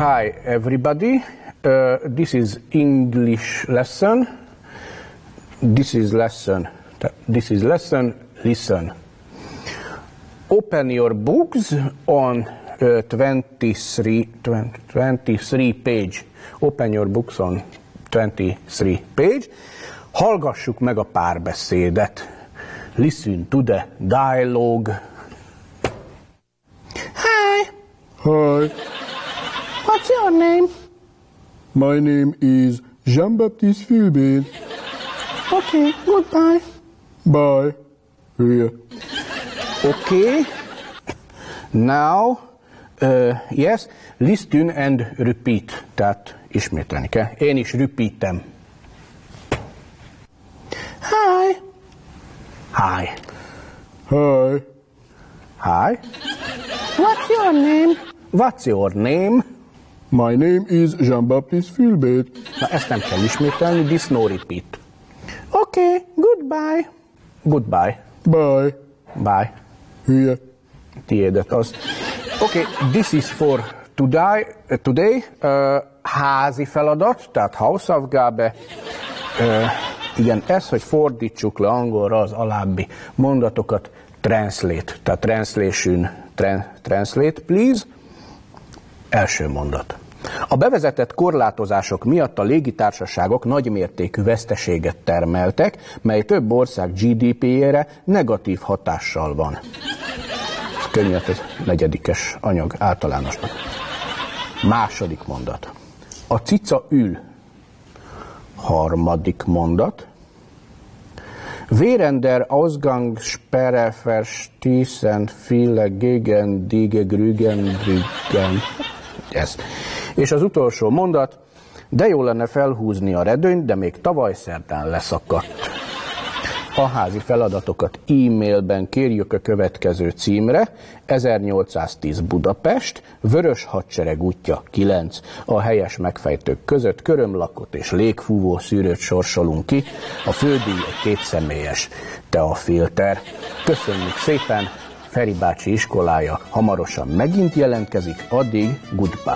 Hi everybody, this is English lesson. This is lesson, listen. Open your books on 23 page. Open your books on 23 page. Hallgassuk meg a párbeszédet. Listen to the dialogue. Hi. Hi. What's your name? My name is Jean-Baptiste Philbin. Okay, goodbye. Bye. Here. Okay. Now, yes, listen and repeat. Tehát ismételni kell. Én is repeatem. Hi. Hi. Hi. Hi. What's your name? What's your name? My name is Jean-Baptiste Philbin. Na, ezt nem kell ismételni, this no repeat. Okay, goodbye. Goodbye. Bye. Bye. Here. Tiédet az. Okay, this is for today. Házi feladat, tehát Hausaufgabe. Igen, ez, hogy fordítsuk le angolra az alábbi mondatokat, translate, tehát translate, please. Első mondat. A bevezetett korlátozások miatt a légitársaságok nagymértékű veszteséget termeltek, mely több ország GDP-jére negatív hatással van. Ez könnyű, ez negyedikes anyag általánosnak. Második mondat. A cica ül. Harmadik mondat. Während der Ausgangssperre verstießen viele gegen die Grünen. Ez. És az utolsó mondat, de jó lenne felhúzni a redőnyt, de még tavaly szerdán leszakadt. A házi feladatokat e-mailben kérjük a következő címre, 1810 Budapest, Vörös Hadsereg útja 9. A helyes megfejtők között körömlakot és légfúvó szűrőt sorsolunk ki, a fődíj egy 2 személyes teafilter. Köszönjük szépen, Feri bácsi iskolája hamarosan megint jelentkezik, addig goodbye.